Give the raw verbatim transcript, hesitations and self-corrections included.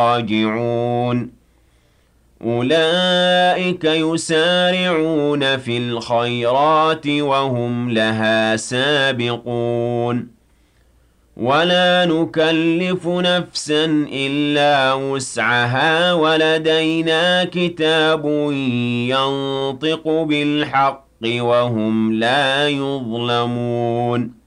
راجعون أولئك يسارعون في الخيرات وهم لها سابقون ولا نكلف نفسا إلا وسعها ولدينا كتاب ينطق بالحق وهم لا يظلمون